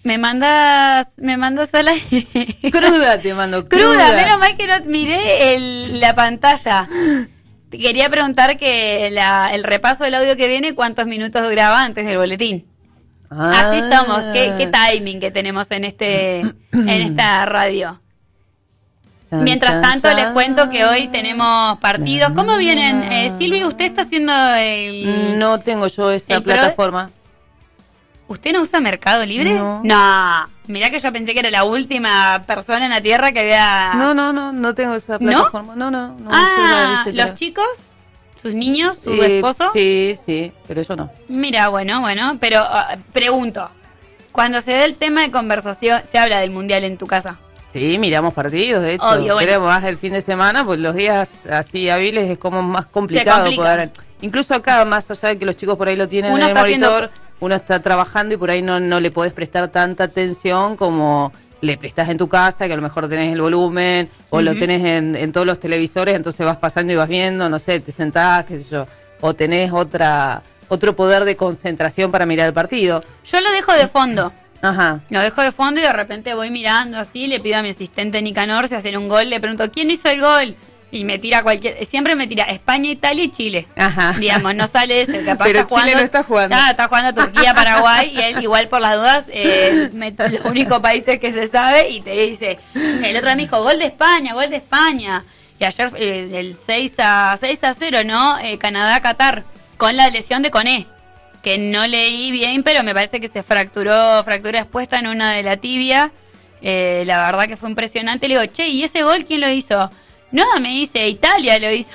Me mandas a la... Cruda te mando, cruda. Menos mal que no miré la pantalla. Te quería preguntar que el repaso del audio que viene, ¿cuántos minutos graba antes del boletín? Así somos. ¿Qué timing que tenemos en esta radio? Mientras tanto, les cuento que hoy tenemos partidos. ¿Cómo vienen? Silvia, ¿usted está haciendo el...? No tengo yo esa plataforma. ¿Usted no usa Mercado Libre? No. Mirá que yo pensé que era la última persona en la Tierra que había... No tengo esa plataforma. No uso ¿los chicos? ¿Sus niños? ¿Su esposo? Sí, pero yo no. Mira, bueno, pero pregunto. Cuando se ve el tema de conversación, ¿se habla del Mundial en tu casa? Sí, miramos partidos, de hecho. Obvio, pero más el fin de semana, pues los días así hábiles es como más complicado poder... Incluso acá, más allá de que los chicos por ahí lo tienen en el monitor... Uno está trabajando y por ahí no le podés prestar tanta atención como le prestás en tu casa, que a lo mejor tenés el volumen, o lo tenés en todos los televisores, entonces vas pasando y vas viendo, no sé, te sentás, qué sé yo, o tenés otro poder de concentración para mirar el partido. Yo lo dejo de fondo. Ajá. Lo dejo de fondo y de repente voy mirando así, le pido a mi asistente Nicanor si hacen un gol, le pregunto, ¿quién hizo el gol? Y me tira siempre me tira España, Italia y Chile. Ajá. Digamos, no sale ese, capaz pero está jugando, Chile no está jugando. Está jugando Turquía, Paraguay, y él igual por las dudas, los únicos países que se sabe, y te dice, el otro me dijo, gol de España. Y ayer el 6-0, ¿no? Canadá-Qatar, con la lesión de Koné, que no leí bien, pero me parece que se fractura expuesta en una de la tibia. La verdad que fue impresionante. Le digo, che, ¿y ese gol quién lo hizo? No, me dice, Italia lo hizo.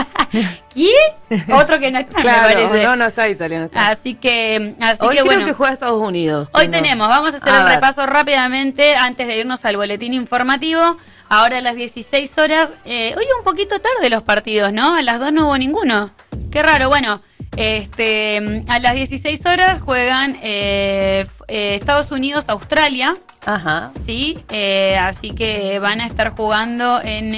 ¿Quién? Otro que no está, claro, me parece. No está Italia, no está. Así que hoy creo bueno, que juega Estados Unidos. Hoy vamos a hacer el repaso rápidamente antes de irnos al boletín informativo. Ahora a las 16 horas. Hoy un poquito tarde los partidos, ¿no? A las 2 no hubo ninguno. Qué raro, bueno. A las 16 horas juegan Estados Unidos, Australia. Ajá. Sí, así que van a estar jugando en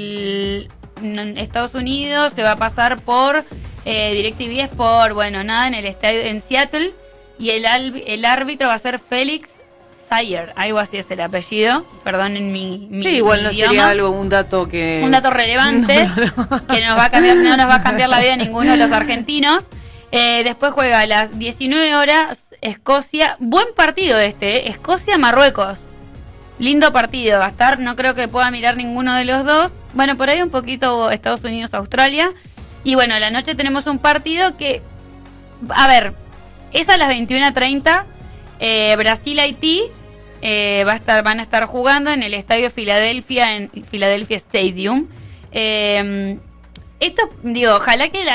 Estados Unidos, se va a pasar por DirecTV Sport, bueno, nada, en el estadio en Seattle, y el árbitro va a ser Félix Sayer, algo así es el apellido, perdonen mi sí, igual no idioma. Sería un dato relevante que no nos va a cambiar la vida a ninguno de los argentinos. Después juega a las 19 horas Escocia, buen partido Escocia-Marruecos, lindo partido va a estar, no creo que pueda mirar ninguno de los dos, bueno, por ahí un poquito Estados Unidos-Australia, y bueno, a la noche tenemos un partido que, a ver, es a las 21:30, Brasil-Haití, van a estar jugando en el estadio Filadelfia, en Philadelphia Stadium. Esto, digo, ojalá que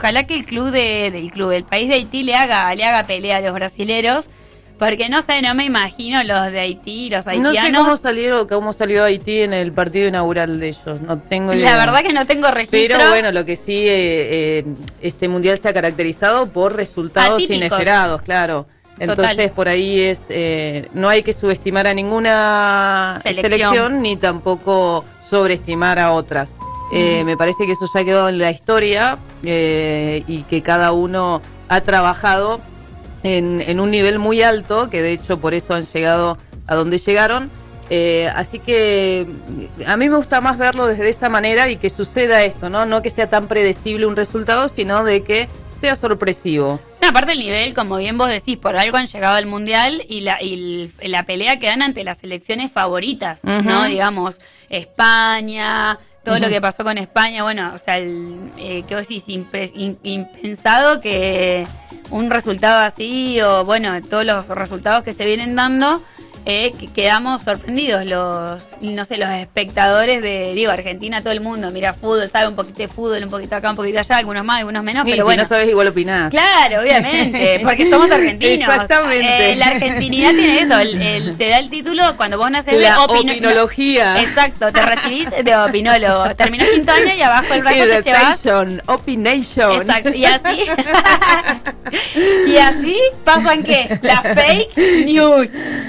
el país de Haití le haga pelea a los brasileros, porque no me imagino los de Haití, los haitianos. No sé cómo salió Haití en el partido inaugural de ellos, no tengo idea. La verdad que no tengo registro. Pero bueno, lo que sí, este mundial se ha caracterizado por resultados atípicos, inesperados, claro. Entonces, total, por ahí no hay que subestimar a ninguna selección ni tampoco sobreestimar a otras. Me parece que eso ya quedó en la historia y que cada uno ha trabajado en un nivel muy alto, que de hecho por eso han llegado a donde llegaron. Así que a mí me gusta más verlo desde esa manera y que suceda esto, no que sea tan predecible un resultado, sino de que sea sorpresivo. No, aparte el nivel, como bien vos decís, por algo han llegado al Mundial y la pelea que dan ante las selecciones favoritas, ¿no? Digamos, España, todo lo que pasó con España, bueno, o sea, ¿qué vos decís? Impensado que un resultado así, o bueno, todos los resultados que se vienen dando, quedamos sorprendidos los espectadores de, Argentina, todo el mundo mira fútbol, sabe un poquito de fútbol, un poquito acá, un poquito allá, algunos más, algunos menos, pero si bueno. Si no sabes, igual opinás. Claro, obviamente, porque somos argentinos. Exactamente. La argentinidad tiene eso, te da el título cuando vos nacés de opinología. No, exacto, te recibís de opinólogo. Terminás quinto año y abajo el brazo te llevas. Opination. Exacto, y así pasan, ¿qué? Las fake news.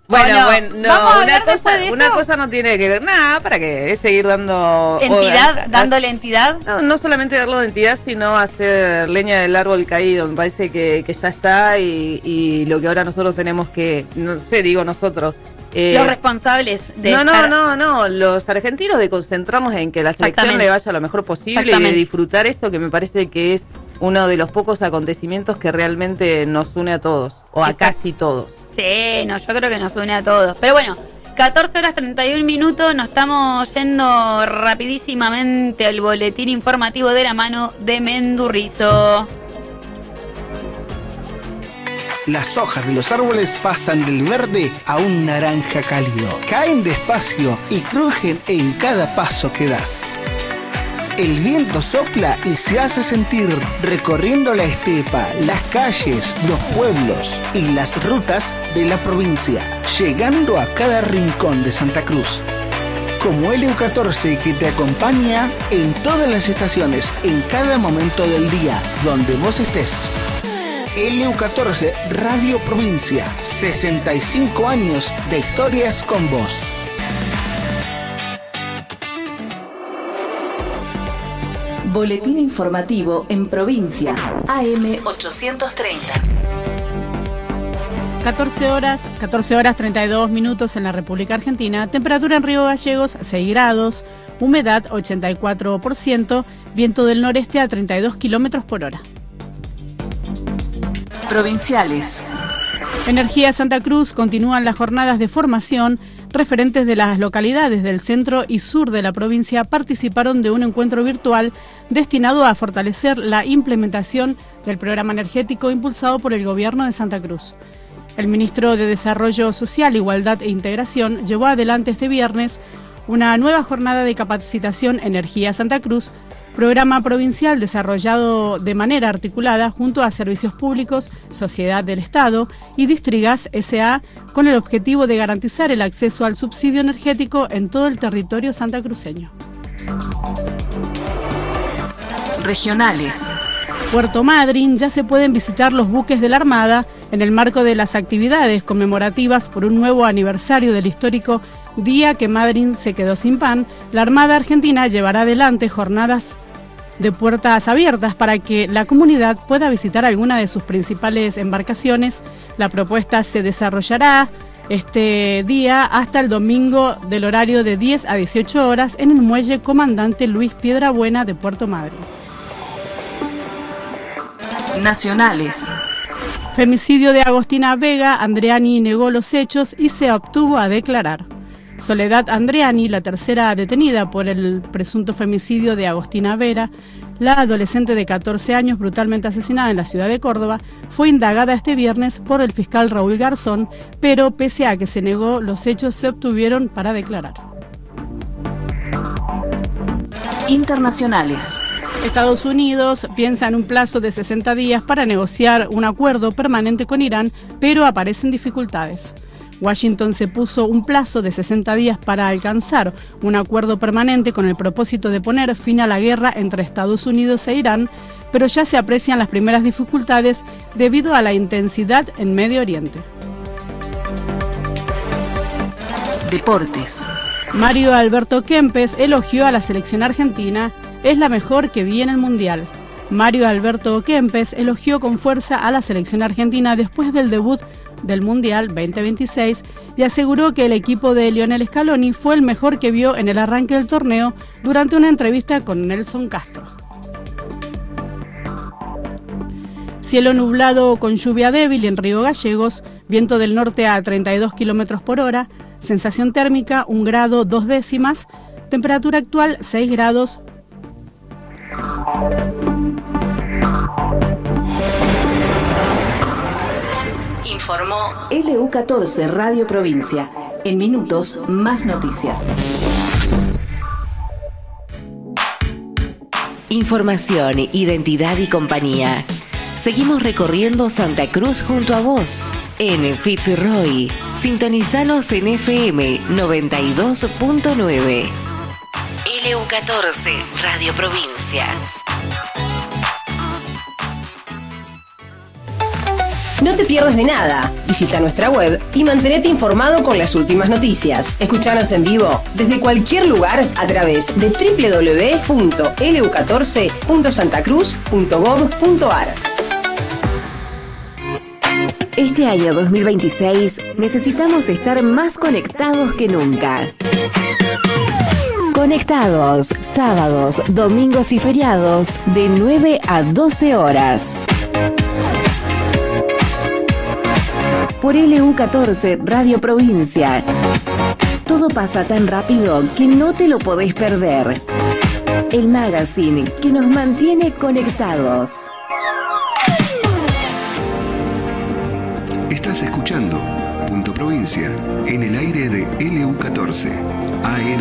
Bueno, una cosa no tiene que ver nada, para que es seguir dando dándole entidad. No solamente darle entidad, sino hacer leña del árbol caído. Me parece que ya está y lo que ahora nosotros tenemos que, no sé, digo nosotros. Los responsables de No, los argentinos, de concentrarnos en que la selección le vaya lo mejor posible y de disfrutar eso, que me parece que es uno de los pocos acontecimientos que realmente nos une a todos, o a casi todos. Sí, yo creo que nos une a todos. Pero bueno, 14 horas 31 minutos, nos estamos yendo rapidísimamente al boletín informativo de la mano de Mendurrizo. Las hojas de los árboles pasan del verde a un naranja cálido. Caen despacio y crujen en cada paso que das. El viento sopla y se hace sentir recorriendo la estepa, las calles, los pueblos y las rutas de la provincia, llegando a cada rincón de Santa Cruz. Como LU14 que te acompaña en todas las estaciones, en cada momento del día, donde vos estés. LU14 Radio Provincia, 65 años de historias con vos. Boletín informativo en provincia, AM 830. 14 horas 32 minutos en la República Argentina, temperatura en Río Gallegos 6 grados, humedad 84%, viento del noreste a 32 kilómetros por hora. Provinciales. Energía Santa Cruz continúan las jornadas de formación. Referentes de las localidades del centro y sur de la provincia participaron de un encuentro virtual destinado a fortalecer la implementación del programa energético impulsado por el gobierno de Santa Cruz. El ministro de Desarrollo Social, Igualdad e Integración llevó adelante este viernes una nueva jornada de capacitación Energía Santa Cruz, programa provincial desarrollado de manera articulada junto a Servicios Públicos, Sociedad del Estado y Distrigas S.A., con el objetivo de garantizar el acceso al subsidio energético en todo el territorio santacruceño. Regionales. Puerto Madryn, ya se pueden visitar los buques de la Armada en el marco de las actividades conmemorativas por un nuevo aniversario del histórico día que Madryn se quedó sin pan. La Armada Argentina llevará adelante jornadas de puertas abiertas para que la comunidad pueda visitar alguna de sus principales embarcaciones. La propuesta se desarrollará este día hasta el domingo del horario de 10 a 18 horas en el muelle Comandante Luis Piedrabuena de Puerto Madryn. Nacionales. Femicidio de Agostina Vega, Andreani negó los hechos y se obtuvo a declarar. Soledad Andreani, la tercera detenida por el presunto femicidio de Agostina Vera, la adolescente de 14 años brutalmente asesinada en la ciudad de Córdoba, fue indagada este viernes por el fiscal Raúl Garzón, pero pese a que se negó, los hechos se obtuvieron para declarar. Internacionales. Estados Unidos piensa en un plazo de 60 días para negociar un acuerdo permanente con Irán, pero aparecen dificultades. Washington se puso un plazo de 60 días para alcanzar un acuerdo permanente con el propósito de poner fin a la guerra entre Estados Unidos e Irán, pero ya se aprecian las primeras dificultades debido a la intensidad en Medio Oriente. Deportes. Mario Alberto Kempes elogió a la selección argentina. Es la mejor que vi en el Mundial. Mario Alberto Kempes elogió con fuerza a la selección argentina después del debut del Mundial 2026 y aseguró que el equipo de Lionel Scaloni fue el mejor que vio en el arranque del torneo durante una entrevista con Nelson Castro. Cielo nublado con lluvia débil en Río Gallegos, viento del norte a 32 km por hora, sensación térmica 1 grado 2 décimas, temperatura actual 6 grados. Informó LU14 Radio Provincia. En minutos, más noticias. Información, identidad y compañía. Seguimos recorriendo Santa Cruz junto a vos. En Fitzroy. Sintonizanos en FM 92.9. LU14 Radio Provincia. No te pierdas de nada. Visita nuestra web y mantenete informado con las últimas noticias. Escuchanos en vivo desde cualquier lugar a través de www.lu14.santacruz.gov.ar. Este año 2026 necesitamos estar más conectados que nunca. Conectados, sábados, domingos y feriados de 9 a 12 horas. Por LU14 Radio Provincia. Todo pasa tan rápido que no te lo podés perder. El magazine que nos mantiene conectados. Estás escuchando Punto Provincia en el aire de LU14 AM.